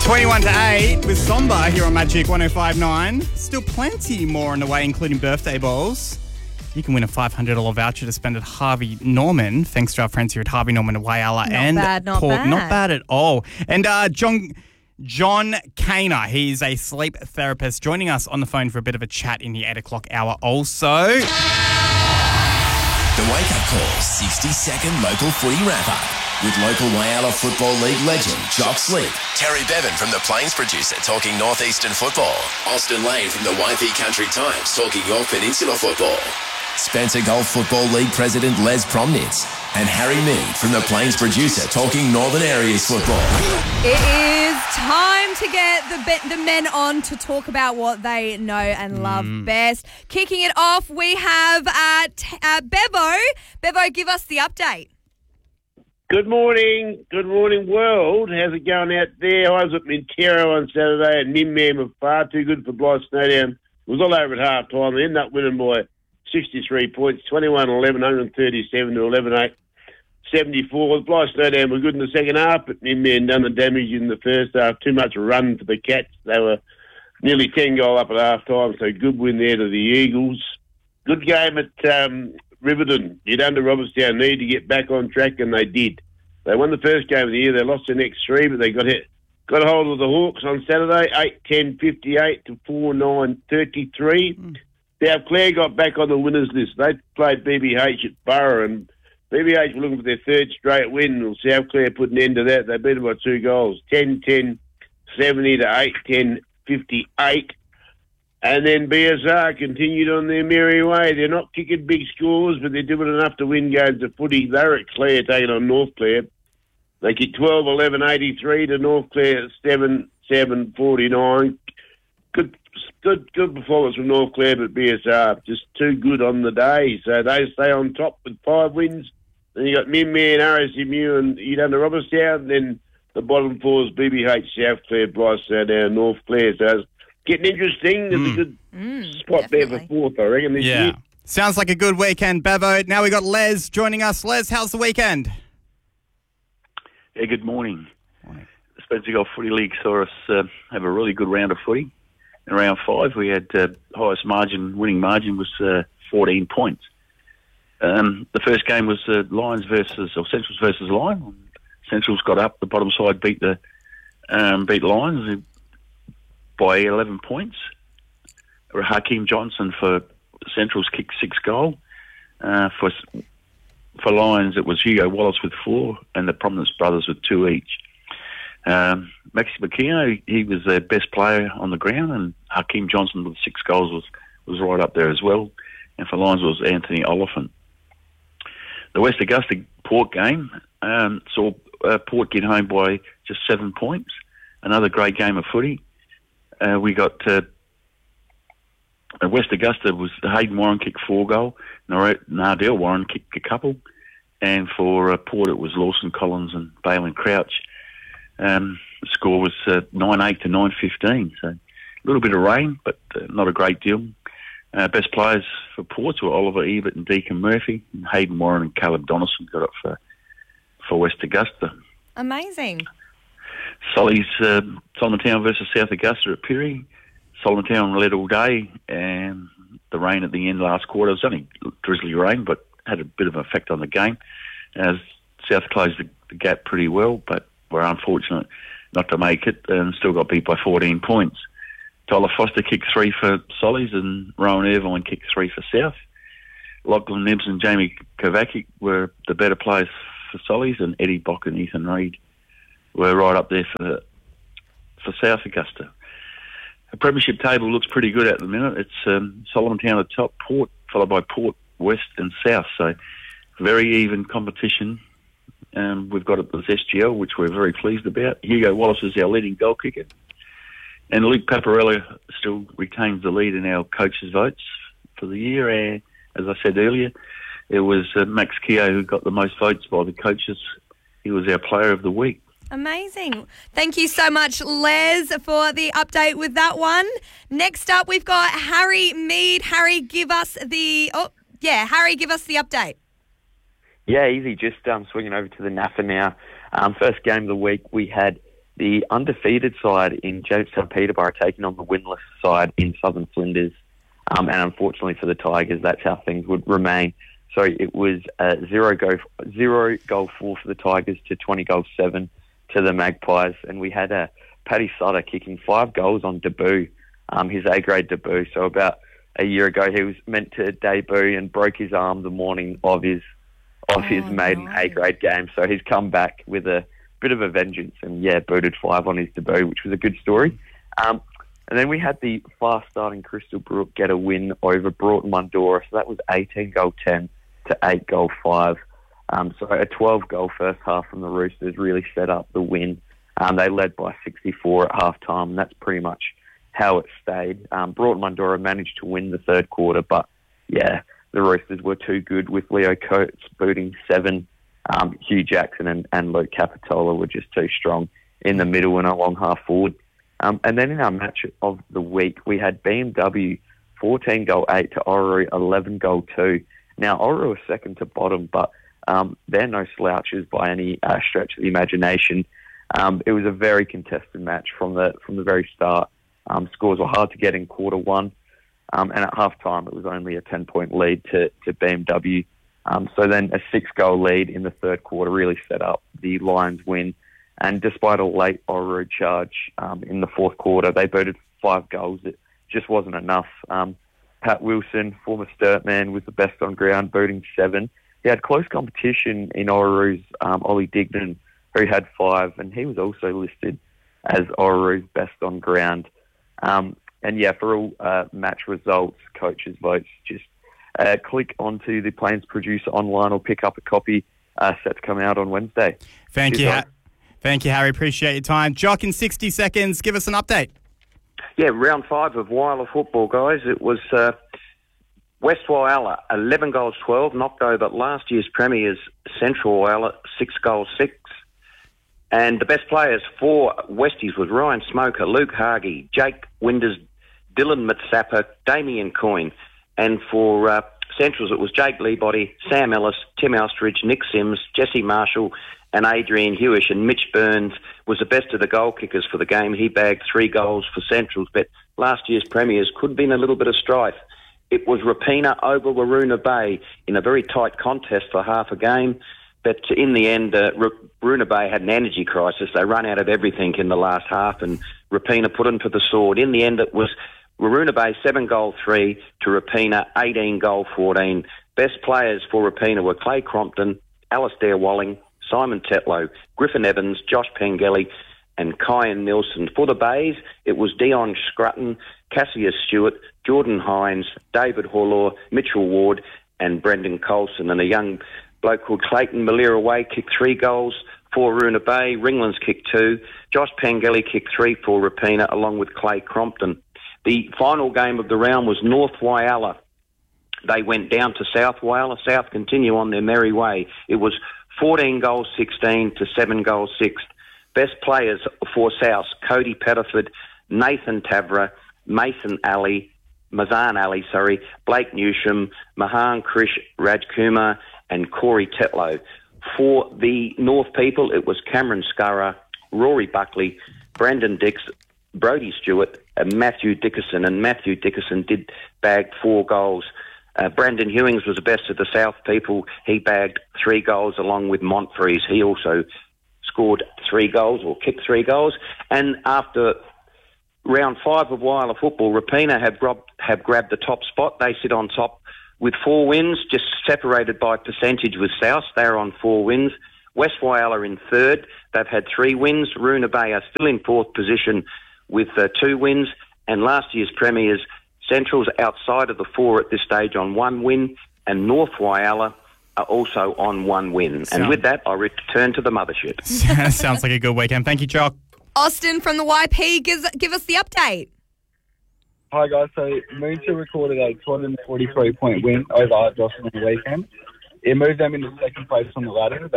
21 to 8 with Somba here on Magic 105.9. Still plenty more on the way, including birthday balls. You can win a $500 voucher to spend at Harvey Norman, thanks to our friends here at Harvey Norman, Whyalla and Not bad. Not bad at all. And John Kaner, he's a sleep therapist, joining us on the phone for a bit of a chat in the 8 o'clock hour also. The Wake Up Call 60-second local footy wrap-up with local Whyalla Football League legend Jock Sleep, Terry Bevan from the Plains Producer talking Northeastern football, Austin Lane from the YP Country Times talking York Peninsula football, Spencer Gulf Football League President Les Promnitz, and Harry Mead from the Plains Producer talking Northern Areas football. It is time to get the men on to talk about what they know and love best. Kicking it off, we have Bevo. Bevo, give us the update. Good morning. Good morning, world. How's it going out there? I was at Mintero on Saturday and Min Man were far too good for Blythe Snowdown. It was all over at half time. They ended up winning by 63 points, 21-11, 137 to 11-8, 74. Blythe Snowdown were good in the second half, but Min Man done the damage in the first half. Too much run for the Cats. They were nearly 10 goal up at half time, so good win there to the Eagles. Good game at Riverton. You'd under Robertstown need to get back on track, and they did. They won the first game of the year. They lost the next three, but they got a hold of the Hawks on Saturday, 8-10, 58 to 4-9, 33. South Clare got back on the winners list. They played BBH at Borough, and BBH were looking for their third straight win. Well, South Clare put an end to that. They beat them by 2 goals, 10-10, 70 to 8-10, 58. And then BSR continued on their merry way. They're not kicking big scores, but they're doing enough to win games of footy. They're at Clare taking on North Clare. They kicked 12-11, 83 to North Clare, 7-7, 49. Good performance from North Clare, but BSR just too good on the day. So they stay on top with 5 wins. Then you got Min Man, RSMU, and you'd under Robertstown. Then the bottom 4 is BBH, South Clare, Blythe Snowdown, North Clare. So it's getting interesting. There's a good spot definitely. there for 4th, I reckon, this year. Sounds like a good weekend, Bevo. Now we got Les joining us. Les, how's the weekend? Yeah, good morning. The Spencer Gulf Footy League saw us have a really good round of footy. In round 5, we had highest winning margin was 14 points. The first game was Centrals versus Lions. Centrals got up. The bottom side beat Lions by 11 points. Hakeem Johnson for Centrals kicked 6 goals. For Lions, it was Hugo Wallace with 4 and the Prominence brothers with 2 each. Maxi McKeown, he was their best player on the ground, and Hakeem Johnson with 6 goals was right up there as well. And for Lions was Anthony Oliphant. The West Augusta Port game saw Port get home by just 7 points. Another great game of footy. We got West Augusta was Hayden Warren kicked 4 goals. Nardell Warren kicked a couple. And for Port, it was Lawson Collins and Balin Crouch. The score was 9-8 to 9-15. So a little bit of rain, but not a great deal. Best players for Port were Oliver Ebert and Deacon Murphy. And Hayden Warren and Caleb Donaldson got it for West Augusta. Amazing. Solly's Solomon Town versus South Augusta at Pirrie. Solomon Town led all day, and the rain at the end last quarter, it was only drizzly rain, but had a bit of an effect on the game. As South closed the gap pretty well, but were unfortunate not to make it, and still got beat by 14 points. Tyler Foster kicked 3 for Solly's, and Rowan Irvine kicked 3 for South. Lachlan Nibbs and Jamie Kovacic were the better players for Solly's, and Eddie Bock and Ethan Reid were right up there for South Augusta. The premiership table looks pretty good at the minute. It's Solomon Town at the top, Port, followed by Port, West and South. So very even competition. We've got it with SGL, which we're very pleased about. Hugo Wallace is our leading goal kicker. And Luke Paparella still retains the lead in our coaches' votes for the year. As I said earlier, it was Max Keogh who got the most votes by the coaches. He was our player of the week. Amazing. Thank you so much, Les, for the update with that one. Next up, we've got Harry Mead. Harry, give us the update. Yeah, easy. Just swinging over to the NAFA now. First game of the week, we had the undefeated side in Jamestown Peterborough taking on the winless side in Southern Flinders. And unfortunately for the Tigers, that's how things would remain. So it was 0 goal 4 for the Tigers to 20 goal 7 to the Magpies. And we had Paddy Sutter kicking 5 goals on debut, his A-grade debut. So about a year ago, he was meant to debut and broke his arm the morning of his maiden A-grade game. So he's come back with a bit of a vengeance and, booted 5 on his debut, which was a good story. And then we had the fast-starting Crystal Brook get a win over Broughton Mundora. So that was 18 goal 10 to 8 goal 5. So a 12-goal first half from the Roosters really set up the win. They led by 64 at half-time, and that's pretty much how it stayed. Broughton Mundora managed to win the third quarter, but, the Roosters were too good with Leo Coates booting 7. Hugh Jackson and Luke Capitola were just too strong in the middle and along half forward. And then in our match of the week, we had BMW 14 goal 8 to Orroroo 11 goal 2. Now, Orroroo are second to bottom, but they're no slouches by any stretch of the imagination. It was a very contested match from the very start. Scores were hard to get in quarter one, and at half-time it was only a 10-point lead to BMW. So then a 6-goal lead in the third quarter really set up the Lions win. And despite a late Orroroo charge in the fourth quarter, they booted 5 goals. It just wasn't enough. Pat Wilson, former Sturtman, was the best on ground, booting 7. He had close competition in Orroroo's Ollie Dignan, who had 5, and he was also listed as Orroroo's best on ground. For all match results, coaches' votes, just click onto the Plains Producer online or pick up a copy set to come out on Wednesday. Thank you, Harry. Appreciate your time. Jock, in 60 seconds, give us an update. Yeah, round 5 of Whyalla football, guys. It was West Whyalla, 11 goals 12, knocked over last year's premiers Central Whyalla, 6 goals 6. And the best players for Westies was Ryan Smoker, Luke Hargey, Jake Winders, Dylan Mitsapper, Damien Coyne. And for Centrals, it was Jake Leabody, Sam Ellis, Tim Elstridge, Nick Sims, Jesse Marshall, and Adrian Hewish. And Mitch Burns was the best of the goal kickers for the game. He bagged 3 goals for Centrals, but last year's premiers could have been a little bit of strife. It was Rapina over Waroona Bay in a very tight contest for half a game. But in the end, Waroona Bay had an energy crisis. They ran out of everything in the last half, and Rapina put them to the sword. In the end, it was Waroona Bay 7 goal 3 to Rapina 18 goal 14. Best players for Rapina were Clay Crompton, Alistair Walling, Simon Tetlow, Griffin Evans, Josh Pengelly, and Kyan Nilsson. For the Bays, it was Dion Scrutton, Cassius Stewart, Jordan Hines, David Horlaw, Mitchell Ward, and Brendan Colson. And a young bloke called Clayton Malira kicked 3 goals for Waroona Bay. Ringlands kicked 2. Josh Pengelly kicked 3 for Rapina, along with Clay Crompton. The final game of the round was North Whyalla. They went down to South Whyalla. South continue on their merry way. It was 14 goals 16 to 7 goals 6. Best players for South, Cody Pettiford, Nathan Tavra, Mazan Ali, Blake Newsham, Mahan Krish Rajkumar, and Corey Tetlow. For the North people, it was Cameron Scurra, Rory Buckley, Brandon Dix, Brodie Stewart, and Matthew Dickerson. And Matthew Dickerson did bag 4 goals. Brandon Hewings was the best of the South people. He bagged 3 goals along with Montfrees. He also scored 3 goals or kicked 3 goals. And after round 5 of Whyalla football, Rapina have grabbed the top spot. They sit on top with 4 wins, just separated by percentage with South. They're on 4 wins. West Whyalla in 3rd. They've had 3 wins. Waroona Bay are still in 4th position with 2 wins. And last year's premiers, Central's outside of the 4 at this stage on 1 win. And North Whyalla are also on 1 win. And with that, I return to the mothership. Sounds like a good weekend. Thank you, Jock. Austin from the YP, give us the update. Hi guys, so Moonshire recorded a 243-point win over Art Johnson on the weekend. It moved them into second place on the ladder.